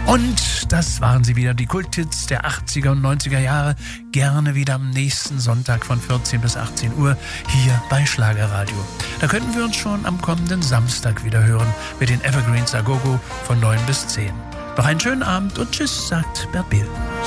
Und das waren sie wieder, die Kulthits der 80er und 90er Jahre. Gerne wieder am nächsten Sonntag von 14 bis 18 Uhr hier bei Schlagerradio. Da könnten wir uns schon am kommenden Samstag wieder hören mit den Evergreens Agogo von 9 bis 10. Noch einen schönen Abend und tschüss, sagt Bert Biel.